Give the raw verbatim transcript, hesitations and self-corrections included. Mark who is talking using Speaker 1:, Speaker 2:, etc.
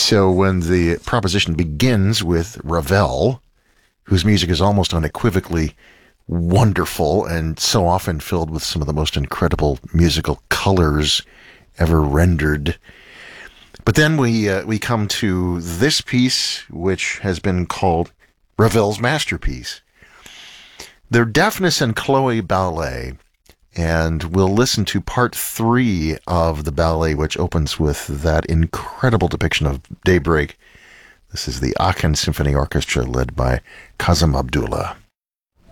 Speaker 1: So when the proposition begins with Ravel, whose music is almost unequivocally wonderful and so often filled with some of the most incredible musical colors ever rendered. But then we uh, we come to this piece, which has been called Ravel's masterpiece. They're Daphnis and Chloe Ballet, and we'll listen to part three of the ballet, which opens with that incredible depiction of daybreak. This is the Aachen Symphony Orchestra led by Kazem Abdullah.